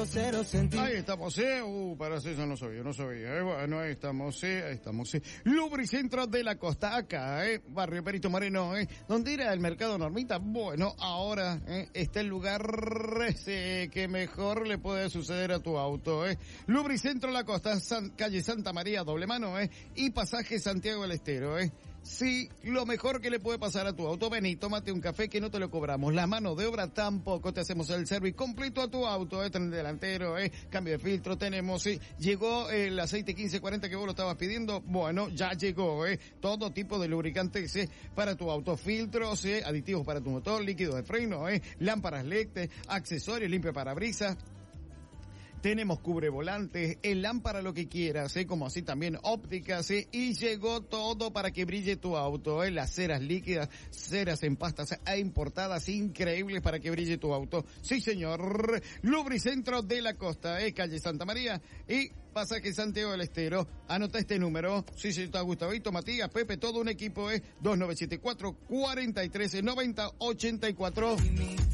cero sentí. Ahí estamos, para eso no sabía. Bueno, ahí estamos, Lubricentro de la Costa, acá, Barrio Perito Moreno, donde era el mercado Normita. Bueno, ahora, está el lugar que mejor le puede suceder a tu auto, Lubricentro de la Costa, calle Santa María, doble mano, y pasaje Santiago del Estero, Sí, lo mejor que le puede pasar a tu auto. Ven y tómate un café que no te lo cobramos. La mano de obra tampoco. Te hacemos el servicio completo a tu auto, tren delantero, cambio de filtro tenemos, Llegó el aceite 1540 que vos lo estabas pidiendo. Bueno, ya llegó, todo tipo de lubricantes, para tu auto. Filtros, aditivos para tu motor, líquidos de freno, lámparas LED, accesorios, limpia parabrisas. Tenemos cubrevolantes, el lámpara lo que quieras, como así también ópticas, y llegó todo para que brille tu auto, las ceras líquidas, ceras en pastas importadas increíbles para que brille tu auto. Sí, señor. Lubricentro de la Costa, calle Santa María y pasaje Santiago del Estero. Anota este número. Sí, está Gustavito, Matías, Pepe, todo un equipo, 2974 43 90 84.